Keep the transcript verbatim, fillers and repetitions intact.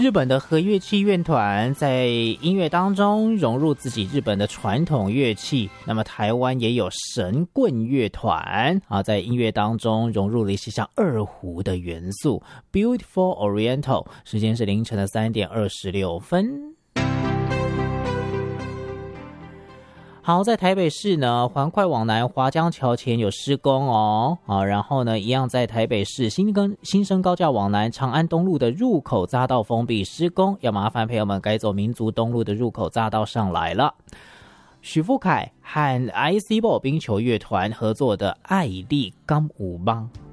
日本的和乐器乐团在音乐当中融入自己日本的传统乐器，那么台湾也有神棍乐团啊，在音乐当中融入了一些像二胡的元素。 Beautiful Oriental， 时间是凌晨的三点二十六分。好，在台北市呢，环快往南华江桥前有施工哦，啊，然后呢，一样在台北市新跟新生高架往南长安东路的入口匝道封闭施工，要麻烦朋友们改走民族东路的入口匝道上来了。许富凯和 I C B O 冰球乐团合作的《爱丽甘舞邦》。